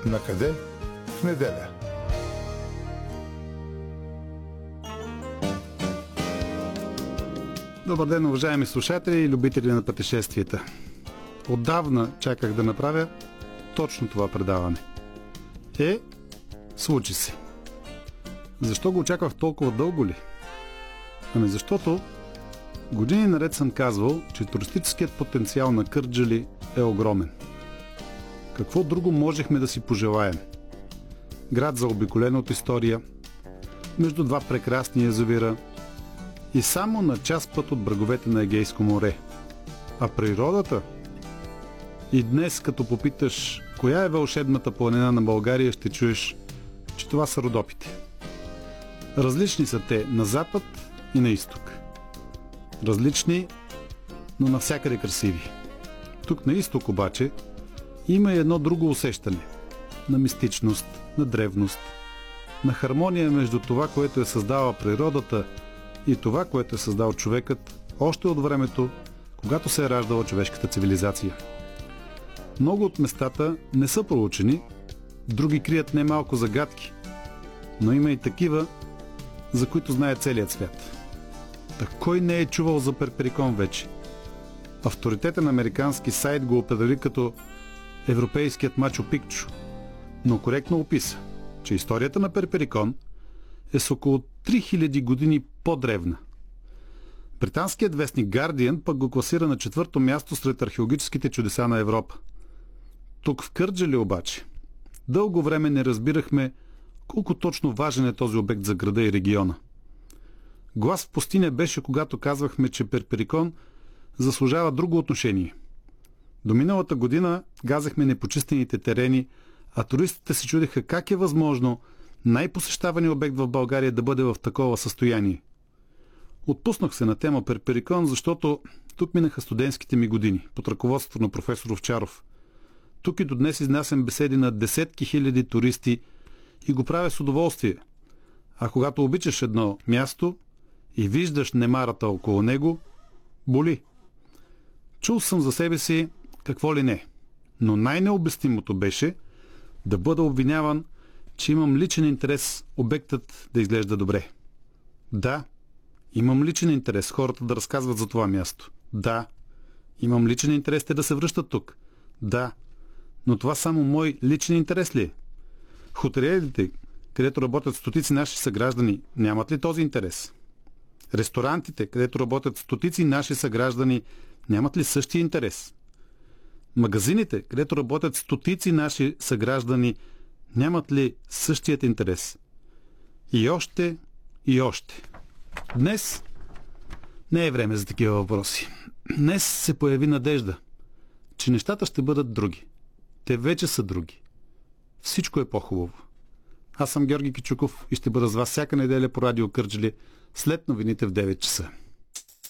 Накъде? В неделя. Добър ден, уважаеми слушатели и любители на пътешествията. Отдавна чаках да направя точно това предаване. Случи се. Защо го очаквах толкова дълго ли? Ами защото години наред съм казвал, че туристическият потенциал на Кърджали е огромен. Какво друго можехме да си пожелаем? Град заобиколен от история, между два прекрасни язовира и само на час път от бреговете на Егейско море. А природата? И днес, като попиташ коя е вълшебната планина на България, ще чуеш, че това са Родопите. Различни са те на запад и на изток. Различни, но навсякъде красиви. Тук на изток обаче има и едно друго усещане на мистичност, на древност, на хармония между това, което е създала природата и това, което е създал човекът още от времето, когато се е раждала човешката цивилизация. Много от местата не са проучени, други крият немалко загадки, но има и такива, за които знае целият свят. Так кой не е чувал за Перперикон вече? Авторитетен американски сайт го определи като европейският Мачу Пикчу, но коректно описа, че историята на Перперикон е с около 3000 години по-древна. Британският вестник Guardian пък го класира на 4-то място сред археологическите чудеса на Европа. Тук в Кърджали обаче дълго време не разбирахме колко точно важен е този обект за града и региона. Глас в пустиня беше, когато казвахме, че Перперикон заслужава друго отношение. До миналата година газахме непочистените терени, а туристите се чудеха как е възможно най-посещаваният обект в България да бъде в такова състояние. Отпуснах се на тема Перперикон, защото тук минаха студентските ми години под ръководството на професор Овчаров. Тук и до днес изнасям беседи на десетки хиляди туристи и го правя с удоволствие. А когато обичаш едно място и виждаш немарата около него, боли. Чул съм за себе си какво ли не, но най-необяснимото беше да бъда обвиняван, че имам личен интерес обектът да изглежда добре. Да, имам личен интерес хората да разказват за това място. Да, имам личен интерес те да се връщат тук. Да, но това само мой личен интерес ли е? Хотелиерите, където работят стотици наши съграждани, нямат ли този интерес? Ресторантите, където работят стотици наши съграждани, нямат ли същия интерес? Магазините, където работят стотици наши съграждани, нямат ли същият интерес? И още, и още. Днес не е време за такива въпроси. Днес се появи надежда, че нещата ще бъдат други. Те вече са други. Всичко е по-хубаво. Аз съм Георги Кичуков и ще бъда с вас всяка неделя по радио Кърджали след новините в 9 часа.